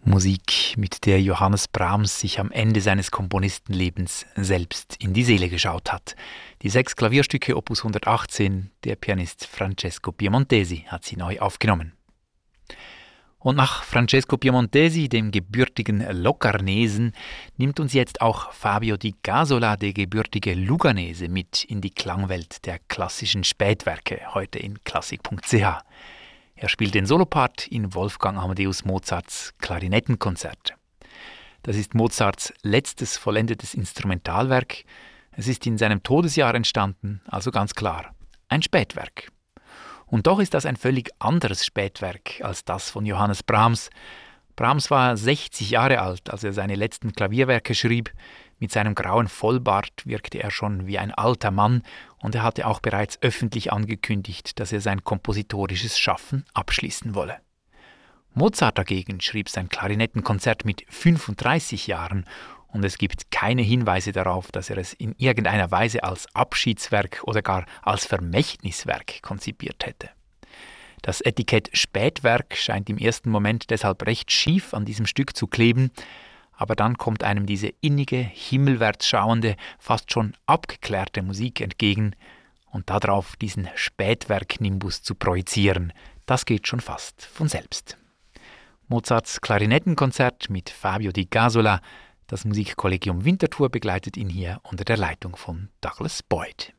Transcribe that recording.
Musik, mit der Johannes Brahms sich am Ende seines Komponistenlebens selbst in die Seele geschaut hat. Die 6 Klavierstücke Opus 118, der Pianist Francesco Piemontesi hat sie neu aufgenommen. Und nach Francesco Piemontesi, dem gebürtigen Locarnesen, nimmt uns jetzt auch Fabio Di Gasola, der gebürtige Luganese, mit in die Klangwelt der klassischen Spätwerke, heute in klassik.ch. Er spielt den Solopart in Wolfgang Amadeus Mozarts Klarinettenkonzert. Das ist Mozarts letztes vollendetes Instrumentalwerk. Es ist in seinem Todesjahr entstanden, also ganz klar ein Spätwerk. Und doch ist das ein völlig anderes Spätwerk als das von Johannes Brahms. Brahms war 60 Jahre alt, als er seine letzten Klavierwerke schrieb. Mit seinem grauen Vollbart wirkte er schon wie ein alter Mann und er hatte auch bereits öffentlich angekündigt, dass er sein kompositorisches Schaffen abschließen wolle. Mozart dagegen schrieb sein Klarinettenkonzert mit 35 Jahren und es gibt keine Hinweise darauf, dass er es in irgendeiner Weise als Abschiedswerk oder gar als Vermächtniswerk konzipiert hätte. Das Etikett Spätwerk scheint im ersten Moment deshalb recht schief an diesem Stück zu kleben, aber dann kommt einem diese innige, himmelwärts schauende, fast schon abgeklärte Musik entgegen und darauf diesen Spätwerk-Nimbus zu projizieren, das geht schon fast von selbst. Mozarts Klarinettenkonzert mit Fabio Di Gasola, das Musikkollegium Winterthur begleitet ihn hier unter der Leitung von Douglas Boyd.